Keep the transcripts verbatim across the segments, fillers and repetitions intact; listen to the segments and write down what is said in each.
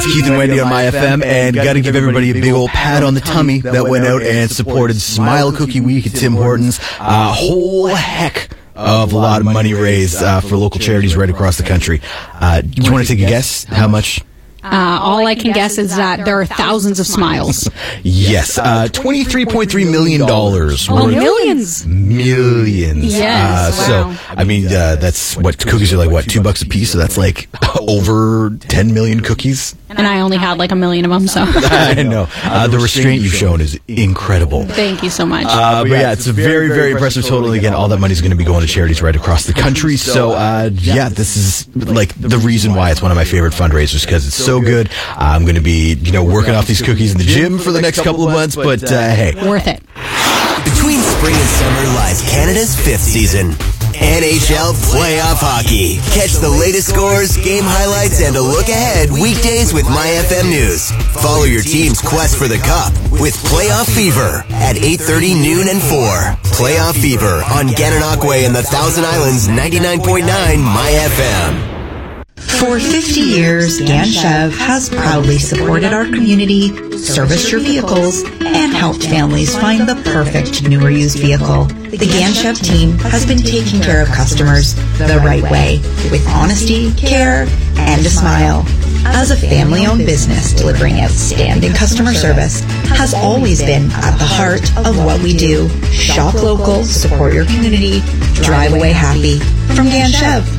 It's Keith and Wendy on My F M, and got to give everybody a big old pat on the tummy that went out and supported Smile Cookie Week at Tim Hortons. A uh, whole heck of a lot of money raised uh, for local charities right across the country. Uh, do you want to take a guess how much? Uh, all I can guess is that there are thousands of smiles. Yes, uh, twenty-three point three million dollars. Oh, millions. Millions. Yes. Uh, Wow. So, I mean, uh, that's what cookies are like, what, two bucks a piece? So that's like over ten million cookies. And I only had like a million of them, so. I know. Uh, the restraint you've shown is incredible. Thank you so much. Uh, but yeah, it's a very, very impressive total. Again, all that money is going to be going to charities right across the country. So, uh, yeah, this is like the reason why it's one of my favorite fundraisers, because it's so good. Uh, I'm going to be, you know, working off these cookies in the gym for the next couple of months, but uh, hey. Worth it. Between spring and summer lies Canada's fifth season. N H L Playoff Hockey. Catch the latest scores, game highlights, and a look ahead weekdays with My F M News. Follow your team's quest for the Cup with Playoff Fever at eight thirty, noon, and four. Playoff Fever on Gananoque and the Thousand Islands ninety-nine point nine My F M. For fifty years, GanChev has proudly supported our community, serviced your vehicles, and helped families find the perfect new or used vehicle. The GanChev team has been taking care of customers the right way, with honesty, care, and a smile. As a family-owned business, delivering outstanding customer service has always been at the heart of what we do. Shop local, support your community, drive away happy. From GanChev.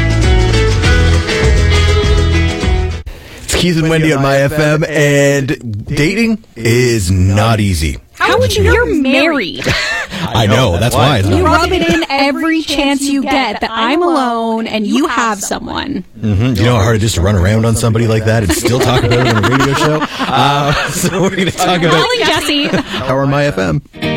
Keith and Wendy on My F M, and dating is not easy. How would you? You're married. I know, that's why. You rub it in every chance you get that I'm alone and you have someone. Mm-hmm. Do you know how hard it is to run around on somebody like that and still talk about it on a radio show? Uh, so we're going to talk about Calling Jesse. Power on My F M.